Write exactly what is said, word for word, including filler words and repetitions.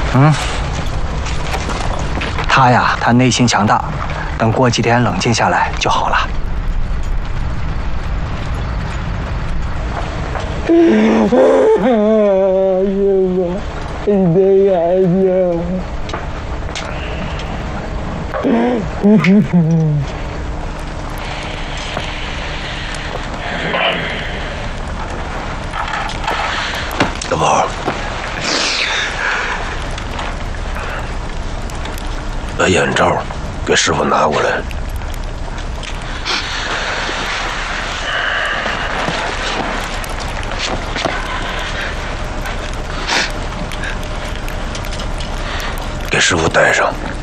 嗯，他呀，他内心强大，等过几天冷静下来就好了。 师傅，你的眼睛。 老宝，把眼罩给师傅拿过来。给师傅戴上。